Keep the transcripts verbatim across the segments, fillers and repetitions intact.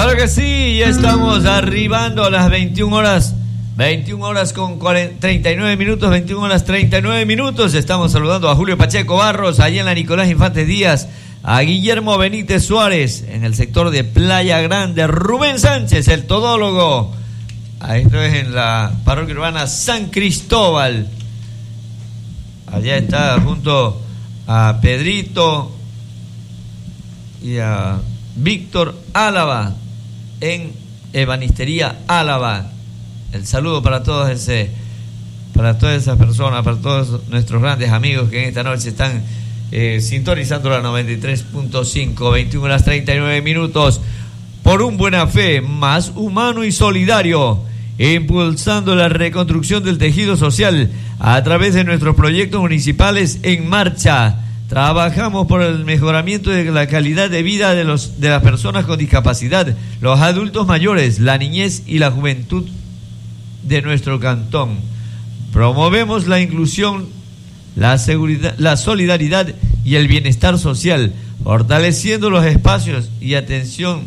Claro que sí, ya estamos arribando a las veintiuna horas, veintiuna horas con treinta y nueve minutos, veintiuna horas treinta y nueve minutos. Estamos saludando a Julio Pacheco Barros, allá en la Nicolás Infantes Díaz, a Guillermo Benítez Suárez, en el sector de Playa Grande, Rubén Sánchez, el todólogo, esto es en la parroquia urbana San Cristóbal. Allá está junto a Pedrito y a Víctor Álava en Ebanistería Álava. El saludo para todos ese, para todas esas personas, para todos nuestros grandes amigos que en esta noche están eh, sintonizando la noventa y tres punto cinco, veintiuna horas treinta y nueve minutos, por un Buena Fe más humano y solidario, impulsando la reconstrucción del tejido social a través de nuestros proyectos municipales en marcha. Trabajamos por el mejoramiento de la calidad de vida de, los, de las personas con discapacidad, los adultos mayores, la niñez y la juventud de nuestro cantón. Promovemos la inclusión, la seguridad, la solidaridad y el bienestar social, fortaleciendo los espacios y atención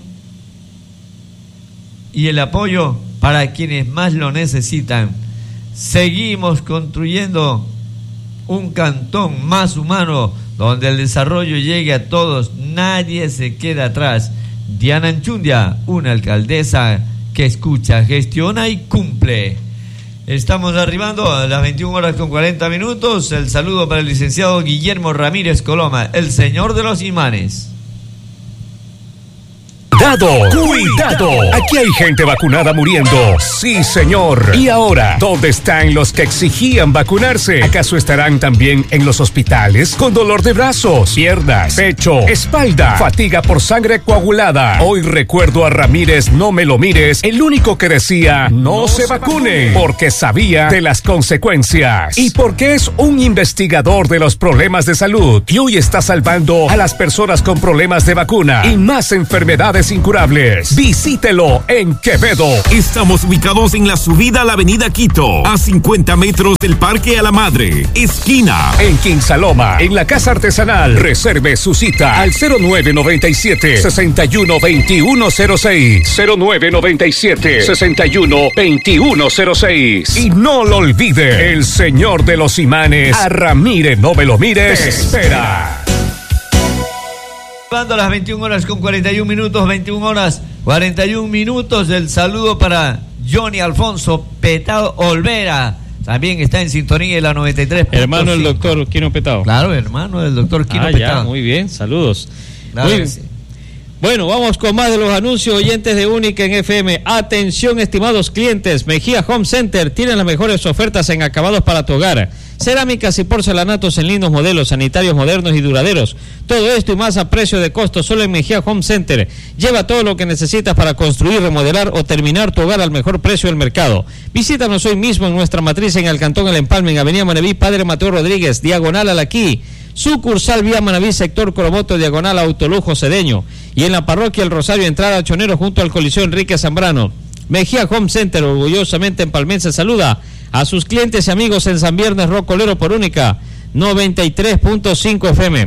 y el apoyo para quienes más lo necesitan. Seguimos construyendo un cantón más humano, donde el desarrollo llegue a todos, nadie se queda atrás. Diana Anchundia, una alcaldesa que escucha, gestiona y cumple. Estamos arribando a las veintiuna horas con cuarenta minutos. El saludo para el licenciado Guillermo Ramírez Coloma, el señor de los imanes. Cuidado, cuidado. Aquí hay gente vacunada muriendo. Sí, señor. Y ahora, ¿dónde están los que exigían vacunarse? ¿Acaso estarán también en los hospitales con dolor de brazos, piernas, pecho, espalda, fatiga por sangre coagulada? Hoy recuerdo a Ramírez No Me Lo Mires, el único que decía no, no se vacune, porque sabía de las consecuencias y porque es un investigador de los problemas de salud y hoy está salvando a las personas con problemas de vacuna y más enfermedades incurables. Visítelo en Quevedo. Estamos ubicados en la subida a la avenida Quito, a cincuenta metros del Parque a la Madre, esquina. En Quinsaloma, en la Casa Artesanal. Reserve su cita al cero nueve noventa y siete, sesenta y uno, veintiuno cero seis. cero nueve noventa y siete, sesenta y uno, veintiuno cero seis. Y no lo olvide, el señor de los imanes, a Ramírez No Me Lo Mires, te espera. A las veintiuna horas con cuarenta y un minutos, veintiuna horas cuarenta y un minutos. El saludo para Johnny Alfonso Petao Olvera, también está en sintonía de la noventa y tres punto cinco. Hermano del doctor Quino Petao. Claro, hermano del doctor Quino ah, Petao. Ya, muy bien, saludos. Claro, muy bien. Sí. Bueno, vamos con más de los anuncios oyentes de Única en F M. Atención, estimados clientes, Mejía Home Center tiene las mejores ofertas en acabados para tu hogar. Cerámicas y porcelanatos en lindos modelos, sanitarios modernos y duraderos. Todo esto y más a precio de costo solo en Mejía Home Center. Lleva todo lo que necesitas para construir, remodelar o terminar tu hogar al mejor precio del mercado. Visítanos hoy mismo en nuestra matriz en el Cantón El Empalme, en Avenida Manaví, Padre Mateo Rodríguez, diagonal a la Aquí. Sucursal Vía Manaví, sector Coromoto, diagonal a Autolujo Cedeño. Y en la parroquia El Rosario, entrada a Chonero, junto al Coliseo Enrique Zambrano. Mejía Home Center, orgullosamente empalmense, saluda a sus clientes y amigos en San Viernes Rocolero por Única noventa y tres punto cinco F M.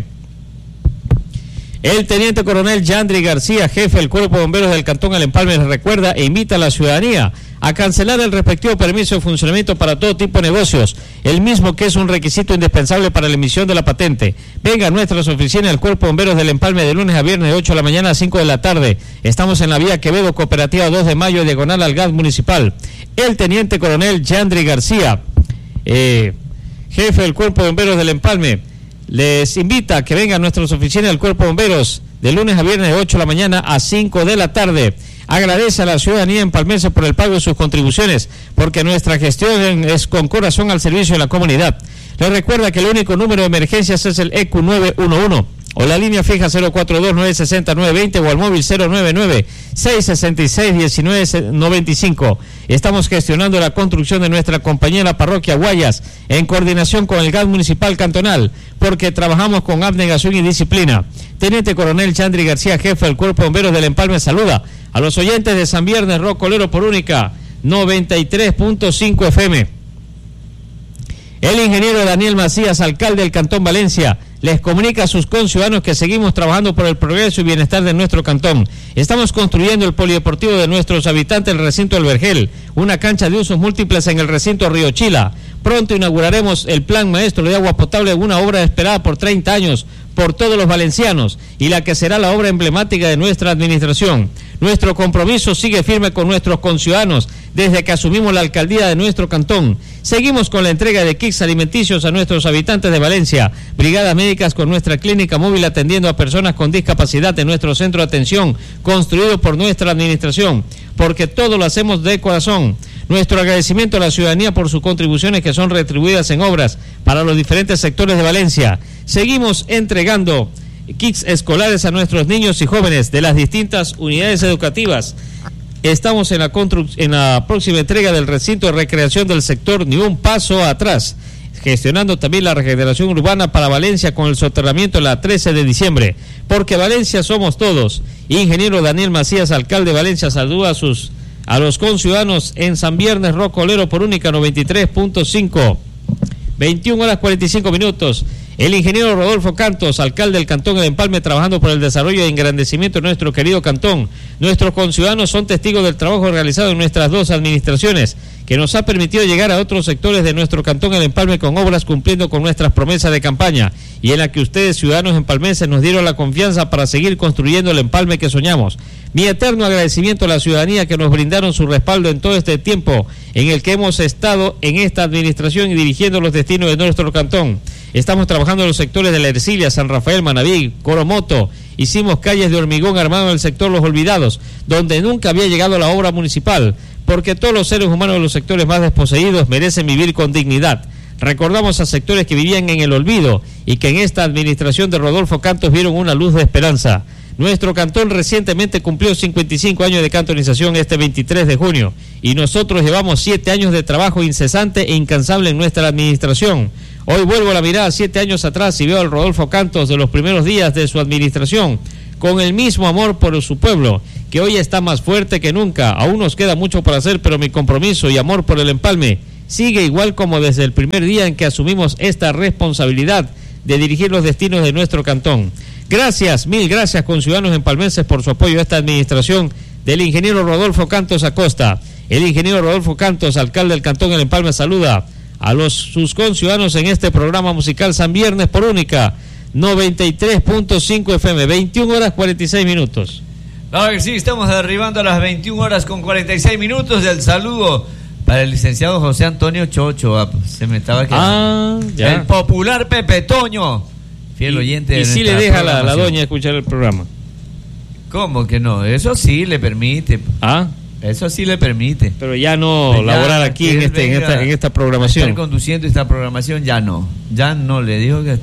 El teniente coronel Yandri García, jefe del Cuerpo de Bomberos del Cantón El Empalme, les recuerda e invita a la ciudadanía a cancelar el respectivo permiso de funcionamiento para todo tipo de negocios, el mismo que es un requisito indispensable para la emisión de la patente. Venga a nuestras oficinas del Cuerpo de Bomberos del Empalme de lunes a viernes de ocho de la mañana a cinco de la tarde. Estamos en la vía Quevedo, Cooperativa dos de Mayo, diagonal al gas municipal. El teniente coronel Yandri García, eh, jefe del Cuerpo de Bomberos del Empalme, les invita a que vengan a nuestras oficinas del Cuerpo de Bomberos de lunes a viernes de ocho de la mañana a cinco de la tarde. Agradece a la ciudadanía empalmense por el pago de sus contribuciones, porque nuestra gestión es con corazón al servicio de la comunidad. Les recuerda que el único número de emergencias es el E Q nueve uno uno o la línea fija cero cuatro dos, nueve seis cero, nueve dos cero o al móvil cero nueve nueve, seis seis seis, uno nueve nueve cinco. Estamos gestionando la construcción de nuestra compañía en la parroquia Guayas en coordinación con el gas municipal cantonal, porque trabajamos con abnegación y disciplina. Teniente coronel Chandri García, jefe del Cuerpo de Bomberos del Empalme, saluda a los oyentes de San Viernes Rocolero por Única noventa y tres punto cinco F M. El ingeniero Daniel Macías, alcalde del Cantón Valencia, les comunica a sus conciudadanos que seguimos trabajando por el progreso y bienestar de nuestro cantón. Estamos construyendo el polideportivo de nuestros habitantes, el recinto del Vergel, una cancha de usos múltiples en el recinto Río Chila. Pronto inauguraremos el plan maestro de agua potable, una obra esperada por treinta años por todos los valencianos y la que será la obra emblemática de nuestra administración. Nuestro compromiso sigue firme con nuestros conciudadanos desde que asumimos la alcaldía de nuestro cantón. Seguimos con la entrega de kits alimenticios a nuestros habitantes de Valencia, brigadas médicas con nuestra clínica móvil atendiendo a personas con discapacidad en nuestro centro de atención, construido por nuestra administración, porque todo lo hacemos de corazón. Nuestro agradecimiento a la ciudadanía por sus contribuciones que son retribuidas en obras para los diferentes sectores de Valencia. Seguimos entregando kits escolares a nuestros niños y jóvenes de las distintas unidades educativas. Estamos en la, constru- en la próxima entrega del recinto de recreación del sector Ni un Paso Atrás, gestionando también la regeneración urbana para Valencia con el soterramiento la trece de diciembre, porque Valencia somos todos. Ingeniero Daniel Macías, alcalde de Valencia, saluda a sus a los conciudadanos en San Viernes Rocolero por Única noventa y tres punto cinco. veintiuna horas cuarenta y cinco minutos. El ingeniero Rodolfo Cantos, alcalde del Cantón El Empalme, trabajando por el desarrollo y engrandecimiento de nuestro querido cantón. Nuestros conciudadanos son testigos del trabajo realizado en nuestras dos administraciones, que nos ha permitido llegar a otros sectores de nuestro Cantón El Empalme con obras cumpliendo con nuestras promesas de campaña, y en la que ustedes, ciudadanos empalmenses, nos dieron la confianza para seguir construyendo el empalme que soñamos. Mi eterno agradecimiento a la ciudadanía que nos brindaron su respaldo en todo este tiempo en el que hemos estado en esta administración y dirigiendo los destinos de nuestro cantón. Estamos trabajando en los sectores de La Ercilia, San Rafael, Manaví, Coromoto. Hicimos calles de hormigón armado en el sector Los Olvidados, donde nunca había llegado la obra municipal, porque todos los seres humanos de los sectores más desposeídos merecen vivir con dignidad. Recordamos a sectores que vivían en el olvido y que en esta administración de Rodolfo Cantos vieron una luz de esperanza. Nuestro cantón recientemente cumplió cincuenta y cinco años de cantonización este veintitrés de junio y nosotros llevamos siete años de trabajo incesante e incansable en nuestra administración. Hoy vuelvo la mirada siete años atrás y veo al Rodolfo Cantos de los primeros días de su administración con el mismo amor por su pueblo, que hoy está más fuerte que nunca. Aún nos queda mucho por hacer, pero mi compromiso y amor por el empalme sigue igual como desde el primer día en que asumimos esta responsabilidad de dirigir los destinos de nuestro cantón. Gracias, mil gracias, conciudadanos empalmenses, por su apoyo a esta administración del ingeniero Rodolfo Cantos Acosta. El ingeniero Rodolfo Cantos, alcalde del Cantón El Empalme, saluda a los sus conciudadanos en este programa musical San Viernes por Única noventa y tres punto cinco F M, veintiuna horas cuarenta y seis minutos. Claro que sí, estamos arribando a las veintiuna horas con cuarenta y seis minutos. El saludo para el licenciado José Antonio Chocho. Ah, se me estaba quedando. Ah, ya. El popular Pepe Toño, fiel oyente de y si le deja la, la doña escuchar el programa. ¿Cómo que no? Eso sí le permite. Ah, eso sí le permite. Pero ya no Pues ya, laborar aquí en, este, en, esta, en esta programación. Estar conduciendo esta programación ya no. Ya no, le dijo que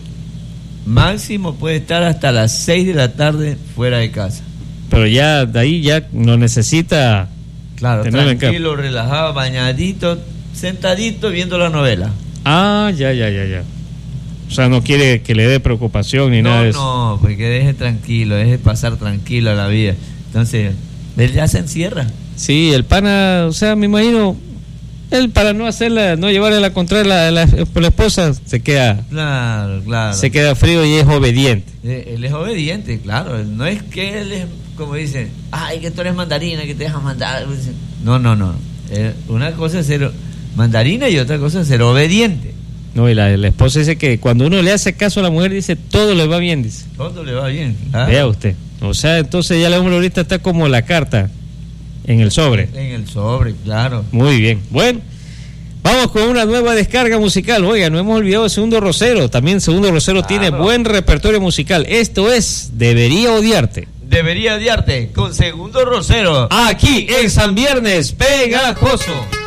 máximo puede estar hasta las seis de la tarde fuera de casa. Pero ya de ahí ya no necesita. Claro, tranquilo, relajado, bañadito, sentadito viendo la novela. Ah, ya, ya, ya, ya. O sea, no quiere que le dé preocupación ni no, nada de eso. No, no, porque deje tranquilo, deje pasar tranquilo a la vida. Entonces, él ya se encierra. Sí, el pana, o sea, me imagino, él para no hacerla, no llevarle la contraria la, la, la esposa, se queda, claro, claro. Se queda frío y es obediente. Eh, él es obediente, claro. No es que él es, como dicen, ay, que tú eres mandarina, que te dejas mandar. No, no, no. Eh, una cosa es ser mandarina y otra cosa es ser obediente. No, y la, la esposa dice que cuando uno le hace caso a la mujer, dice, todo le va bien, dice. Todo le va bien, claro. Vea usted. O sea, entonces ya la hombre ahorita está como la carta en el sobre. En el sobre, claro. Muy bien. Bueno, vamos con una nueva descarga musical. Oiga, no hemos olvidado el Segundo Rosero. También Segundo Rosero claro. Tiene buen repertorio musical. Esto es Debería Odiarte. Debería Odiarte con Segundo Rosero. Aquí en San Viernes Pegajoso.